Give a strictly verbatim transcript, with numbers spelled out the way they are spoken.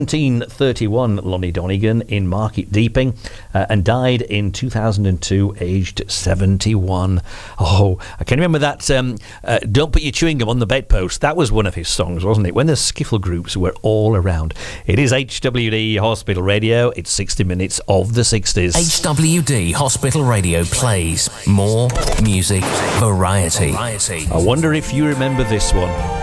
nineteen thirty-one, Lonnie Donegan in Market Deeping, uh, and died in two thousand two, aged seventy-one. Oh, I can remember that um, uh, Don't Put Your Chewing Gum on the Bedpost. That was one of his songs, wasn't it? When the skiffle groups were all around. It is H W D Hospital Radio. It's sixty minutes of the sixties. H W D Hospital Radio plays more music variety. I wonder if you remember this one.